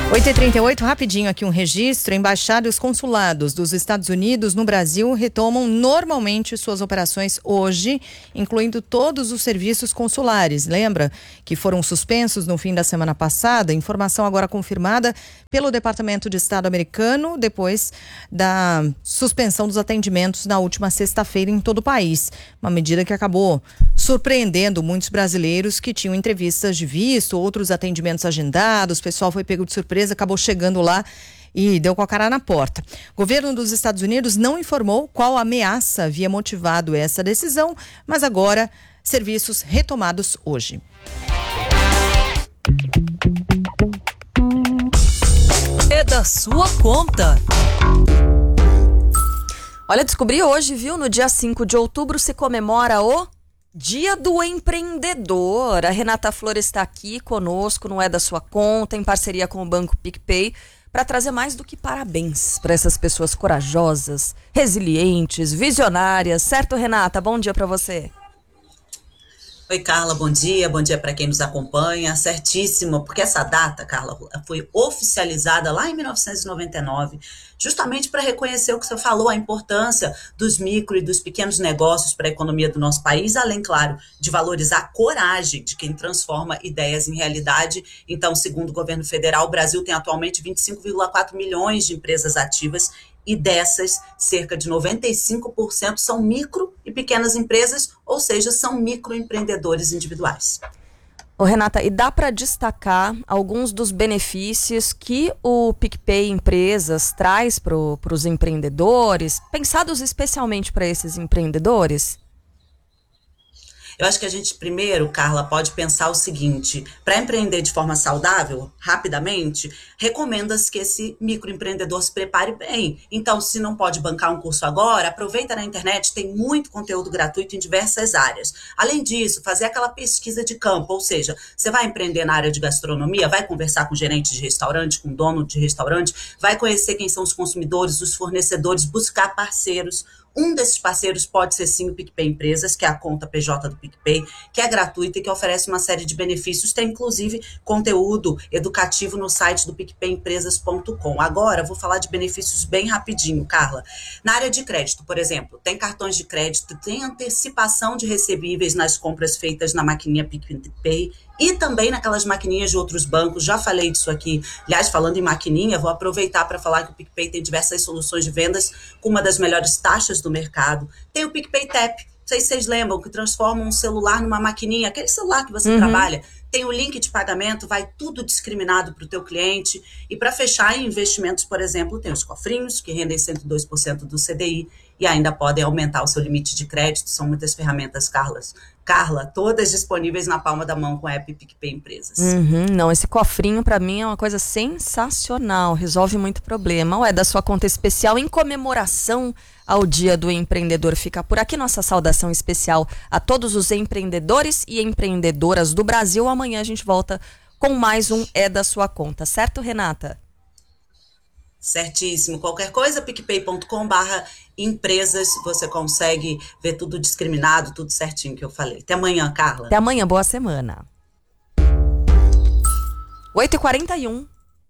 8h38, rapidinho aqui um registro. Embaixadas e os consulados dos Estados Unidos no Brasil retomam normalmente suas operações hoje, incluindo todos os serviços consulares. Lembra que foram suspensos no fim da semana passada? Informação agora confirmada pelo Departamento de Estado americano depois da suspensão dos atendimentos na última sexta-feira em todo o país. Uma medida que acabou surpreendendo muitos brasileiros que tinham entrevistas de visto, outros atendimentos agendados. O pessoal foi pego de surpresa, acabou chegando lá e deu com a cara na porta. O governo dos Estados Unidos não informou qual ameaça havia motivado essa decisão, mas agora serviços retomados hoje. É da sua conta. Olha, descobri hoje, viu? No dia 5 de outubro se comemora o Dia do Empreendedor. A Renata Flores está aqui conosco, não é da sua conta, em parceria com o Banco PicPay, para trazer mais do que parabéns para essas pessoas corajosas, resilientes, visionárias. Certo, Renata? Bom dia para você. Oi, Carla, bom dia para quem nos acompanha, certíssimo, porque essa data, Carla, foi oficializada lá em 1999, justamente para reconhecer o que você falou, a importância dos micro e dos pequenos negócios para a economia do nosso país, além, claro, de valorizar a coragem de quem transforma ideias em realidade. Então, segundo o governo federal, o Brasil tem atualmente 25,4 milhões de empresas ativas, e dessas, cerca de 95% são micro e pequenas empresas, ou seja, são microempreendedores individuais. Ô, Renata, e dá para destacar alguns dos benefícios que o PicPay Empresas traz para os empreendedores, pensados especialmente para esses empreendedores? Eu acho que a gente primeiro, Carla, pode pensar o seguinte: para empreender de forma saudável, rapidamente, recomenda-se que esse microempreendedor se prepare bem. Então, se não pode bancar um curso agora, aproveita na internet, tem muito conteúdo gratuito em diversas áreas. Além disso, fazer aquela pesquisa de campo, ou seja, você vai empreender na área de gastronomia, vai conversar com gerente de restaurante, com dono de restaurante, vai conhecer quem são os consumidores, os fornecedores, buscar parceiros. Um desses parceiros pode ser sim o PicPay Empresas, que é a conta PJ do PicPay, que é gratuita e que oferece uma série de benefícios. Tem inclusive conteúdo educativo no site do picpayempresas.com. Agora vou falar de benefícios bem rapidinho, Carla. Na área de crédito, por exemplo, tem cartões de crédito, tem antecipação de recebíveis nas compras feitas na maquininha PicPay e também naquelas maquininhas de outros bancos. Já falei disso aqui. Aliás, falando em maquininha, vou aproveitar para falar que o PicPay tem diversas soluções de vendas com uma das melhores taxas do mercado. Tem o PicPay Tap, não sei se vocês lembram, que transforma um celular numa maquininha, aquele celular que você trabalha. Tem o link de pagamento, vai tudo discriminado para o teu cliente. E para fechar em investimentos, por exemplo, tem os cofrinhos, que rendem 102% do CDI e ainda podem aumentar o seu limite de crédito. São muitas ferramentas, Carla, todas disponíveis na palma da mão com a app PicPay Empresas. Não, esse cofrinho para mim é uma coisa sensacional, resolve muito problema. Ou é da sua conta especial em comemoração ao Dia do Empreendedor. Fica por aqui nossa saudação especial a todos os empreendedores e empreendedoras do Brasil. Amanhã a gente volta com mais um É da Sua Conta, certo, Renata? Certíssimo. Qualquer coisa, picpay.com/empresas, você consegue ver tudo discriminado, tudo certinho que eu falei. Até amanhã, Carla. Até amanhã, boa semana. 8h41.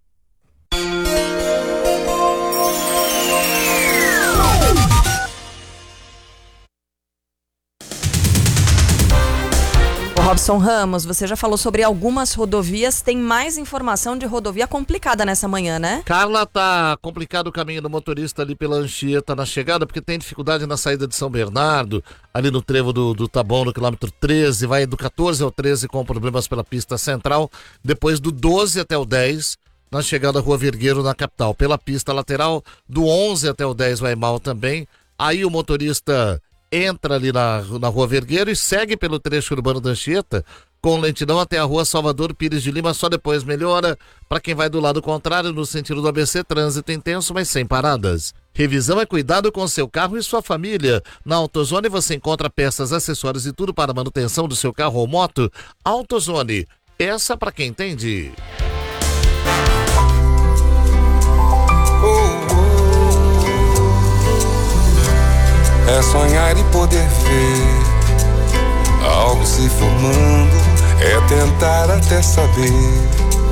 Robson Ramos, você já falou sobre algumas rodovias, tem mais informação de rodovia complicada nessa manhã, né? Carla, tá complicado o caminho do motorista ali pela Anchieta na chegada, porque tem dificuldade na saída de São Bernardo, ali no trevo do Taboão, no quilômetro 13, vai do 14 ao 13 com problemas pela pista central, depois do 12 até o 10, na chegada à Rua Vergueiro na capital. Pela pista lateral, do 11 até o 10 vai mal também, aí o motorista entra ali na Rua Vergueiro e segue pelo trecho urbano da Anchieta com lentidão até a Rua Salvador Pires de Lima, só depois melhora para quem vai do lado contrário no sentido do ABC. Trânsito intenso, mas sem paradas. Revisão é cuidado com seu carro e sua família. Na AutoZone você encontra peças, acessórios e tudo para a manutenção do seu carro ou moto. AutoZone, peça para quem entende. É sonhar e poder ver algo se formando, é tentar até saber